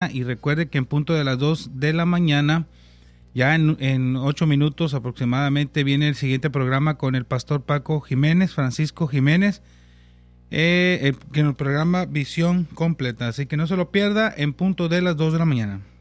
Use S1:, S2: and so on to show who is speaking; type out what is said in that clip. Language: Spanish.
S1: mañana. Y recuerde que en punto de las 2 de la mañana, ya en 8 minutos aproximadamente, viene el siguiente programa con el pastor Francisco Jiménez, en el programa Visión Completa. Así que no se lo pierda en punto de las 2 de la mañana.